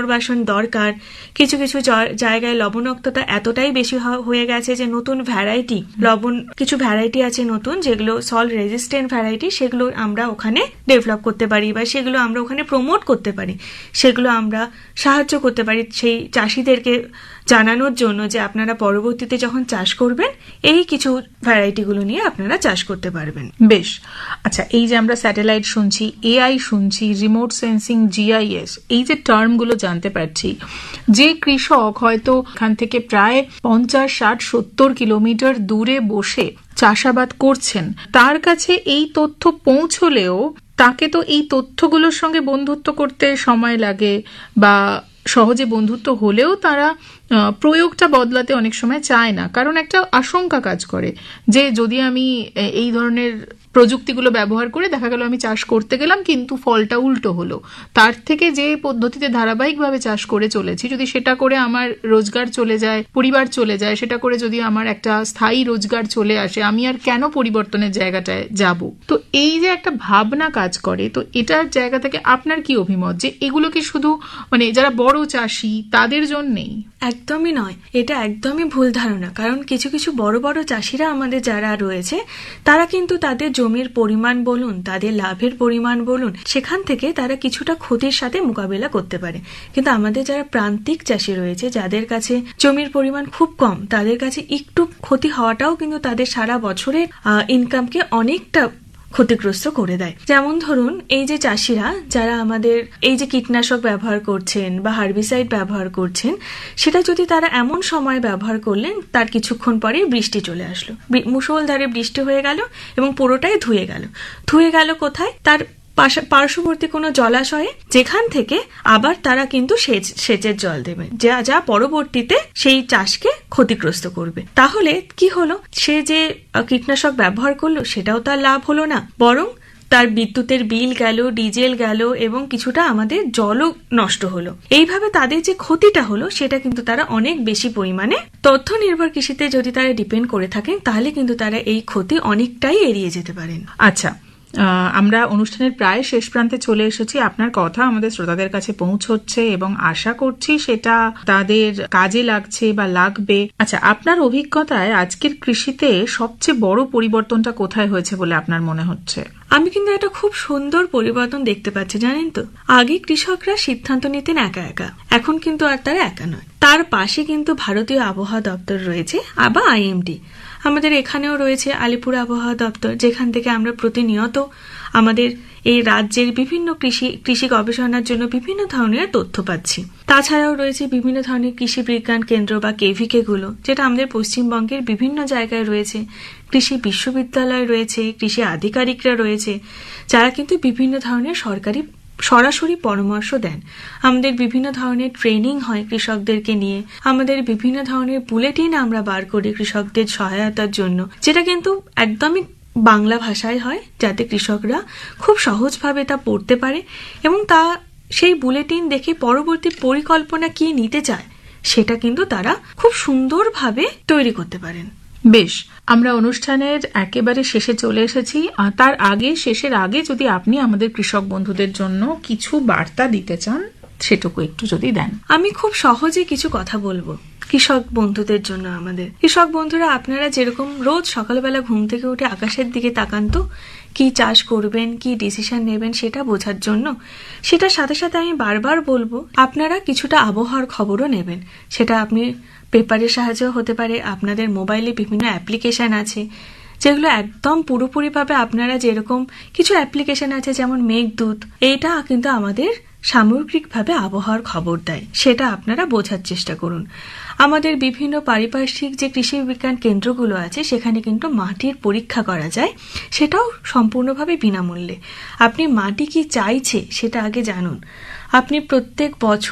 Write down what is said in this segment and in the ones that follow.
পুনর্বাসন দরকার। কিছু কিছু জায়গায় লবণাক্ততা এতটাই বেশি হয়ে গেছে যে নতুন ভ্যারাইটি কিছু ভ্যারাইটি আছে নতুন, যেগুলো সল্ট রেজিস্ট্যান্ট ভ্যারাইটি, সেগুলো আমরা ওখানে ডেভেলপ করতে পারি বা সেগুলো আমরা ওখানে প্রমোট করতে পারি, সেগুলো আমরা সাহায্য করতে পারি সেই চাষিদেরকে জানানোর জন্য যে আপনারা পরবর্তীতে যখন চাষ করবেন এই কিছু ভ্যারাইটিগুলো নিয়ে আপনারা চাষ করতে পারবেন। বেশ, আচ্ছা, এই যে আমরা স্যাটেলাইট শুনছি, এআই শুনছি, রিমোট সেন্সিং, জিআইএস, এই যে টার্মগুলো জানতে পারছি, যে কৃষক হয়তো এখান থেকে প্রায় 50, 60, 70 কিলোমিটার দূরে বসে চাষাবাদ করছেন, তার কাছে এই তথ্য পৌঁছলেও তাকে তো এই তথ্যগুলোর সঙ্গে বন্ধুত্ব করতে সময় লাগে, বা সহজে বন্ধুত্ব হলেও তারা প্রয়োগটা বদলাতে অনেক সময় চায় না, কারণ একটা আশঙ্কা কাজ করে যে যদি আমি এই ধরনের প্রযুক্তিগুলো ব্যবহার করে দেখা গেল আমি চাষ করতে গেলাম কিন্তু ফলটা উল্টো হলো, তার থেকে যে পদ্ধতিতে ধারাবাহিকভাবে চাষ করে চলেছি যদি সেটা করে আমার রোজগার চলে যায়, পরিবার চলে যায়, সেটা করে যদি আমার একটা স্থায়ী রোজগার চলে আসে, আমি আর কেন পরিবর্তনের জায়গাটায় যাব? তো এই যে একটা ভাবনা কাজ করে, তো এটার জায়গা থেকে আপনার কি অভিমত যে এগুলো কি শুধু মানে যারা বড় চাষি তাদের জন্যেই? একদমই নয়, এটা একদমই ভুল ধারণা। কারণ কিছু কিছু বড় বড় চাষিরা আমাদের যারা রয়েছে তারা কিন্তু তাদের জমির পরিমাণ বলুন, তাদের লাভের পরিমাণ বলুন, সেখান থেকে তারা কিছুটা ক্ষতির সাথে মোকাবিলা করতে পারে। কিন্তু আমাদের যারা প্রান্তিক চাষি রয়েছে, যাদের কাছে জমির পরিমাণ খুব কম, তাদের কাছে একটু ক্ষতি হওয়াটাও কিন্তু তাদের সারা বছরের ইনকামকে অনেকটা ক্ষতিগ্রস্ত করে দেয়। যেমন ধরুন এই যে চাষিরা যারা আমাদের এই যে কীটনাশক ব্যবহার করছেন বা হার্বিসাইড ব্যবহার করছেন, সেটা যদি তারা এমন সময় ব্যবহার করলেন তার কিছুক্ষণ পরে বৃষ্টি চলে আসলো, মুষলধারে বৃষ্টি হয়ে গেল এবং পুরোটাই ধুয়ে গেল কোথায়? তার পার্শ্ববর্তী কোনো জলাশয়ে, যেখান থেকে আবার তারা কিন্তু সেচের জল দেবে, যা পরবর্তীতে সেই চাষকে ক্ষতিগ্রস্ত করবে। তাহলে কি হলো? সে যে কীটনাশক ব্যবহার করলো সেটাও তার লাভ হলো না, বরং তার বিদ্যুতের বিল গেল, ডিজেল গেল এবং কিছুটা আমাদের জলও নষ্ট হলো। এইভাবে তাদের যে ক্ষতিটা হলো সেটা কিন্তু তারা অনেক বেশি পরিমাণে তথ্য নির্ভর কৃষিতে যদি তারা ডিপেন্ড করে থাকেন, তাহলে কিন্তু তারা এই ক্ষতি অনেকটাই এড়িয়ে যেতে পারেন। আচ্ছা, আমরা অনুষ্ঠানের প্রায় শেষ প্রান্তে চলে এসেছি। আপনার কথা আমাদের শ্রোতাদের কাছে পৌঁছচ্ছে এবং আশা করছি সেটা তাদের কাজে লাগছে বা লাগবে। আচ্ছা, আপনার অভিজ্ঞতায় আজকের কৃষিতে সবচেয়ে বড় পরিবর্তনটা কোথায় হয়েছে বলে আপনার মনে হচ্ছে? আমি কিন্তু একটা খুব সুন্দর পরিবর্তন দেখতে পাচ্ছি, জানেন তো। আগে কৃষকরা সিদ্ধান্ত নিতেন একা একা, এখন কিন্তু আর তারা একা নয়। তার পাশে কিন্তু ভারতীয় আবহাওয়া দপ্তর রয়েছে, আবার আইএমডি। আমাদের এখানেও রয়েছে আলিপুর আবহাওয়া দপ্তর, যেখান থেকে আমরা প্রতিনিয়ত আমাদের এই রাজ্যের বিভিন্ন কৃষি গবেষণার জন্য বিভিন্ন ধরনের তথ্য পাচ্ছি। তাছাড়াও রয়েছে বিভিন্ন ধরনের কৃষি বিজ্ঞান কেন্দ্র বা কেভিকে গুলো, যেটা আমাদের পশ্চিমবঙ্গের বিভিন্ন জায়গায় রয়েছে। কৃষি বিশ্ববিদ্যালয় রয়েছে, কৃষি আধিকারিকরা রয়েছে, যারা কিন্তু বিভিন্ন ধরনের সরাসরি পরামর্শ দেন। আমাদের বিভিন্ন ধরনের ট্রেনিং হয় কৃষকদেরকে নিয়ে, আমাদের বিভিন্ন ধরনের বুলেটিন আমরা বার করি কৃষকদের সহায়তার জন্য, যেটা কিন্তু একদমই বাংলা ভাষায় হয়, যাতে কৃষকরা খুব সহজভাবে তা পড়তে পারে এবং তা সেই বুলেটিন দেখে পরবর্তী পরিকল্পনা কি নিতে চায় সেটা কিন্তু তারা খুব সুন্দরভাবে তৈরি করতে পারেন। বেশ, আমরা অনুষ্ঠানের একেবারে শেষে চলে এসেছি। তার আগে, শেষের আগে যদি আপনি আমাদের কৃষক বন্ধুদের জন্য কিছু বার্তা দিতে চান, সেটুকু একটু যদি দেন। আমি খুব সহজে কিছু কথা বলবো কৃষক বন্ধুদের জন্য। আমাদের কৃষক বন্ধুরা, আপনারা যেরকম রোজ সকালবেলা ঘুম থেকে উঠে আকাশের দিকে তাকান তো কি চাষ করবেন, কি ডিসিশন নেবেন সেটা বোঝার জন্য, সেটার সাথে সাথে আমি বারবার বলবো আপনারা কিছুটা আবহাওয়ার খবরও নেবেন। সেটা আপনি পেপারের সাহায্যেও হতে পারে, আপনাদের মোবাইলে বিভিন্ন অ্যাপ্লিকেশন আছে যেগুলো একদম পুরোপুরিভাবে আপনারা যেরকম কিছু অ্যাপ্লিকেশন আছে যেমন মেঘদূত, এইটা কিন্তু আমাদের সামগ্রিকভাবে আবহাওয়ার খবর দেয়, সেটা আপনারা বোঝার চেষ্টা করুন। আমাদের বিভিন্ন পারিপার্শ্বিক যে কৃষি বিজ্ঞান কেন্দ্রগুলো আছে সেখানে কিন্তু মাটির পরীক্ষা করা যায়, সেটাও সম্পূর্ণভাবে বিনামূল্যে। আপনি মাটি কি চাইছে সেটা আগে জানুন। আপনি প্রত্যেক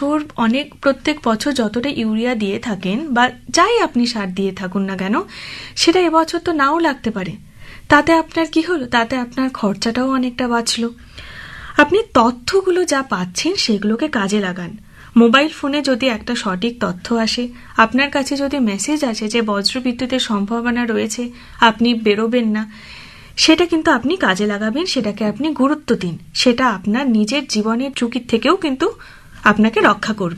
বছর যতটা ইউরিয়া দিয়ে থাকেন বা যাই আপনি সার দিয়ে থাকুন না কেন, সেটা এবছর তো নাও লাগতে পারে। তাতে আপনার কি হলো? তাতে আপনার খরচাটাও অনেকটা বাঁচলো। আপনি তথ্যগুলো যা পাচ্ছেন সেগুলোকে কাজে লাগান। মোবাইল ফোনে যদি একটা সঠিক তথ্য আসে, আপনার কাছে যদি মেসেজ আছে যে বজ্রবিদ্যুতের সম্ভাবনা রয়েছে, আপনি বেরোবেন না, সেটা কিন্তু আপনি কাজে লাগাবেন, সেটাকে আপনি গুরুত্ব দিন। সেটা আপনার নিজের জীবনের ঝুঁকির থেকেও কিন্তু আপনাকে রক্ষা করবে।